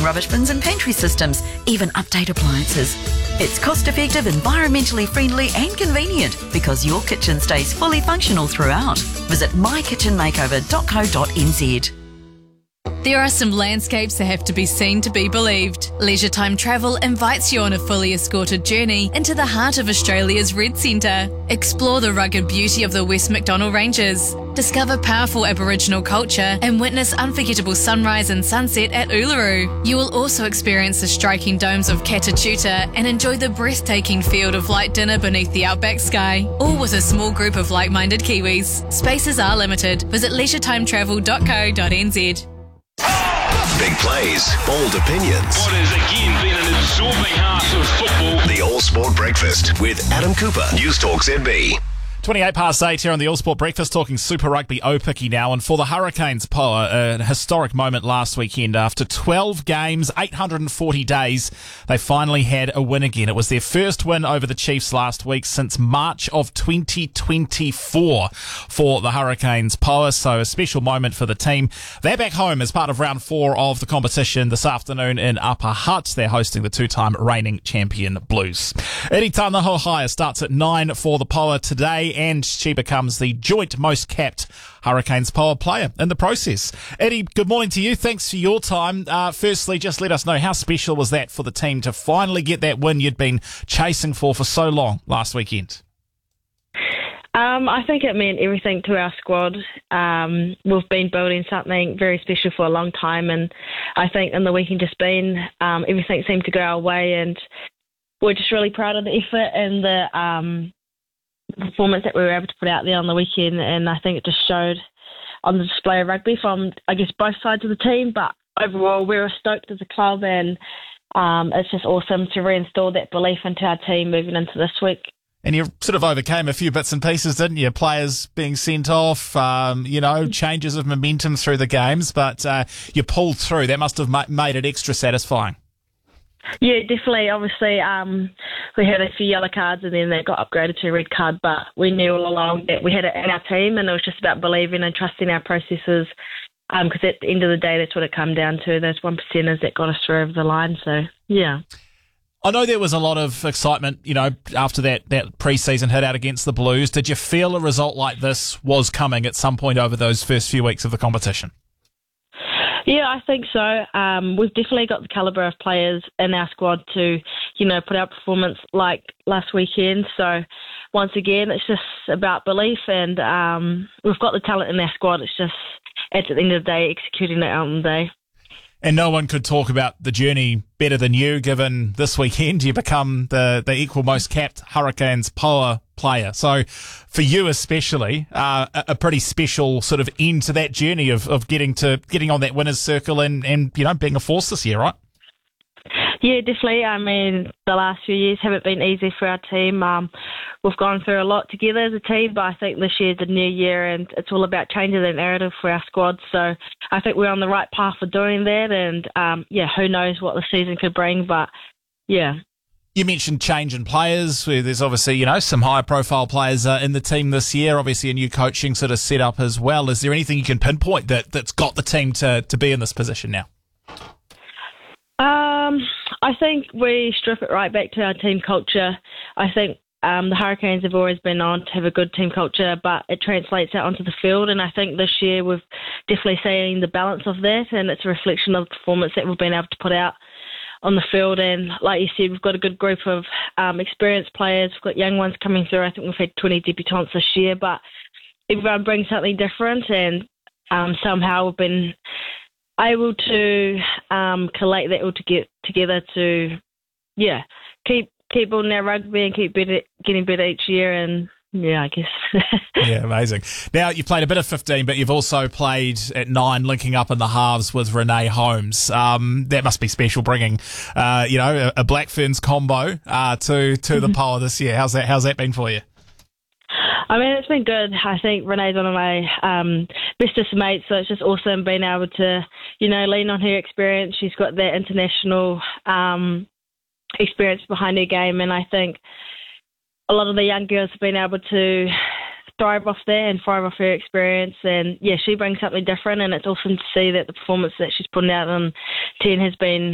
rubbish bins and pantry systems, even update appliances. It's cost-effective, environmentally friendly and convenient because your kitchen stays fully functional throughout. Visit mykitchenmakeover.co.nz. There are some landscapes that have to be seen to be believed. Leisure Time Travel invites you on a fully escorted journey into the heart of Australia's Red Centre. Explore the rugged beauty of the West Macdonnell Ranges. Discover powerful Aboriginal culture and witness unforgettable sunrise and sunset at Uluru. You will also experience the striking domes of Catatuta and enjoy the breathtaking field of light dinner beneath the outback sky, all with a small group of like-minded Kiwis. Spaces are limited. Visit leisuretimetravel.co.nz. Big plays, bold opinions. What has again been an absorbing heart of football. The All Sport Breakfast with Adam Cooper, News Talk ZB. 8:28 here on the All Sport Breakfast, talking Super Rugby Aupiki now. And for the Hurricanes, Poa, a historic moment last weekend. After 12 games, 840 days, they finally had a win again. It was their first win over the Chiefs last week since March of 2024 for the Hurricanes, Poa. So a special moment for the team. They're back home as part of round 4 of the competition this afternoon in Upper Hutt. They're hosting the two-time reigning champion Blues. Iri Tanahohaia starts at 9 for the Poa today, and she becomes the joint most capped Hurricanes Poa player in the process. Eddie, good morning to you. Thanks for your time. Firstly, just let us know, how special was that for the team to finally get that win you'd been chasing for so long last weekend? I think it meant everything to our squad. We've been building something very special for a long time, and I think in the weekend just been, everything seemed to go our way, and we're just really proud of the effort and the performance that we were able to put out there on the weekend, and I think it just showed on the display of rugby from, I guess, both sides of the team. But overall, we were stoked as a club, and it's just awesome to reinstall that belief into our team moving into this week. And you sort of overcame a few bits and pieces, didn't you? Players being sent off, changes of momentum through the games, but you pulled through. That must have made it extra satisfying. Yeah, definitely. Obviously, we had a few yellow cards and then they got upgraded to a red card, but we knew all along that we had it in our team, and it was just about believing and trusting our processes, because at the end of the day, that's what it come down to, those 1%ers that got us through over the line. So, yeah. I know there was a lot of excitement, after that pre-season hit out against the Blues. Did you feel a result like this was coming at some point over those first few weeks of the competition? Yeah, I think so. We've definitely got the calibre of players in our squad to, put out performance like last weekend. So once again, it's just about belief, and we've got the talent in our squad. It's just, at the end of the day, executing it out on the day. And no one could talk about the journey better than you, given this weekend you become the equal most capped Hurricanes Poa player. So for you especially, a pretty special sort of end to that journey of getting on that winner's circle and being a force this year, right? Yeah, definitely. I mean, the last few years haven't been easy for our team. We've gone through a lot together as a team, but I think this year's a new year and it's all about changing the narrative for our squad. So I think we're on the right path for doing that, and who knows what the season could bring, but yeah. You mentioned change in players. There's obviously, some high-profile players in the team this year. Obviously, a new coaching sort of set up as well. Is there anything you can pinpoint that's got the team to be in this position now? I think we strip it right back to our team culture. I think the Hurricanes have always been on to have a good team culture, but it translates out onto the field, and I think this year we've definitely seen the balance of that, and it's a reflection of the performance that we've been able to put out on the field. And like you said, we've got a good group of experienced players. We've got young ones coming through. I think we've had 20 debutants this year, but everyone brings something different, and somehow we've been able to collate that all to get together to, keep building our rugby and keep getting better each year. And yeah, I guess. Yeah, amazing. Now, you've played a bit of 15, but you've also played at 9, linking up in the halves with Renee Holmes. That must be special, bringing, a Black Ferns combo to the Poa this year. How's that been for you? I mean, it's been good. I think Renee's one of my bestest mates, so it's just awesome being able to, lean on her experience. She's got that international experience behind her game, and I think a lot of the young girls have been able to thrive off that and thrive off her experience. And, yeah, she brings something different, and it's awesome to see that the performance that she's putting out on 10 has been